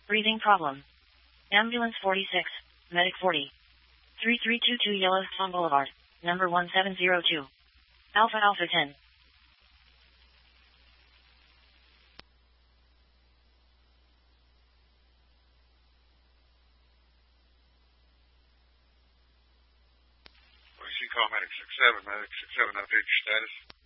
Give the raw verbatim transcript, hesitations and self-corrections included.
Breathing problem. Ambulance forty-six, Medic forty. three three two two Yellowstone Boulevard, number one seven zero two. Alpha Alpha ten. Call Medic six seven. Medic six seven, update your status.